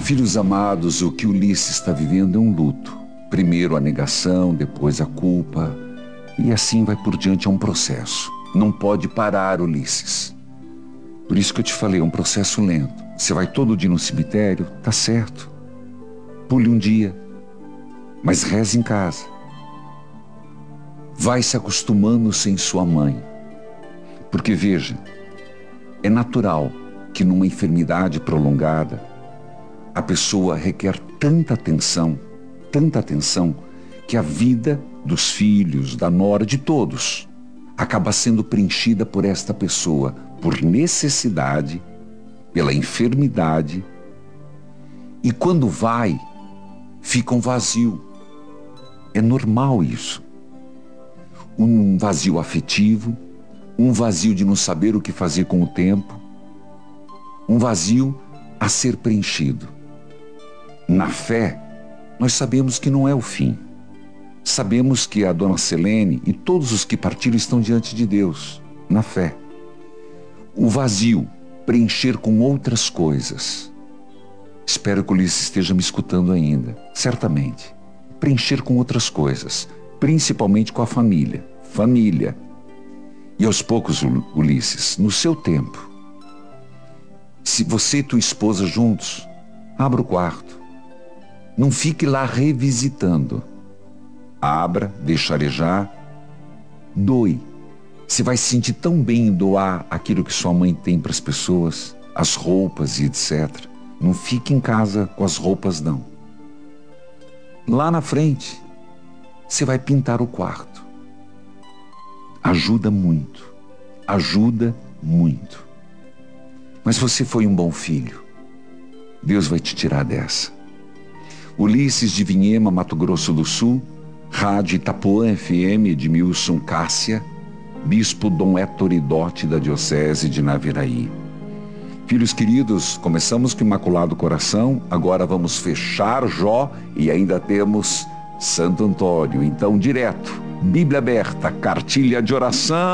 Filhos amados, o que Ulisses está vivendo é um luto. Primeiro a negação, depois a culpa, e assim vai por diante, é um processo. Não pode parar, Ulisses. Por isso que eu te falei, é um processo lento. Você vai todo dia no cemitério, tá certo. Pule um dia, mas reze em casa. Vai se acostumando sem sua mãe. Porque veja, é natural que numa enfermidade prolongada, a pessoa requer tanta atenção, que a vida dos filhos, da nora, de todos, acaba sendo preenchida por esta pessoa, por necessidade, pela enfermidade, e quando vai, fica um vazio. É normal isso. Um vazio afetivo, um vazio de não saber o que fazer com o tempo, um vazio a ser preenchido. Na fé, nós sabemos que não é o fim. Sabemos que a dona Selene e todos os que partiram estão diante de Deus, na fé. O vazio, preencher com outras coisas. Espero que o Ulisses esteja me escutando ainda, certamente. Preencher com outras coisas, principalmente com a família. Família. E aos poucos, Ulisses, no seu tempo, se você e tua esposa juntos, abra o quarto. Não fique lá revisitando. Abra, deixa arejar, doe. Você vai se sentir tão bem em doar aquilo que sua mãe tem para as pessoas, as roupas e etc. Não fique em casa com as roupas, não. Lá na frente, você vai pintar o quarto. Ajuda muito. Ajuda muito. Mas você foi um bom filho. Deus vai te tirar dessa. Ulisses de Vinhema, Mato Grosso do Sul, Rádio Itapuã FM, Edmilson Cássia, Bispo Dom Héctor Idote da Diocese de Naviraí. Filhos queridos, começamos com Imaculado Coração, agora vamos fechar Jó e ainda temos Santo Antônio. Então, direto, Bíblia aberta, cartilha de oração.